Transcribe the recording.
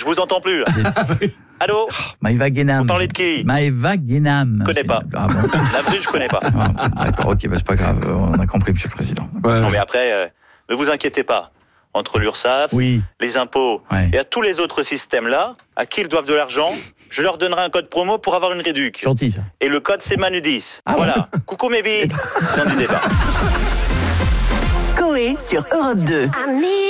je vous entends plus là. Allô? Maëva Guénam. Vous parlez de qui? Maëva Guénam. Je connais pas. Ah bon. Navré, je connais pas. Ah, d'accord, ok, c'est pas grave, on a compris, Monsieur le Président. Non mais après, ne vous inquiétez pas. Entre l'URSSAF, les impôts et à tous les autres systèmes là, à qui ils doivent de l'argent, je leur donnerai un code promo pour avoir une réduc. Gentil ça. Et le code c'est Manu10. Ah voilà. Coucou mes vies. Fin du débat. Coé sur Europe 2.